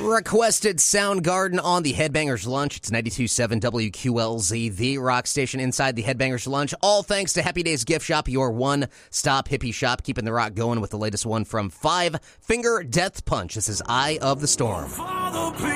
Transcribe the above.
Requested Soundgarden on the Headbangers Lunch. It's 92.7 WQLZ, the rock station inside the Headbangers Lunch. All thanks to Happy Days Gift Shop, your one-stop hippie shop, keeping the rock going with the latest one from Five Finger Death Punch. This is Eye of the Storm.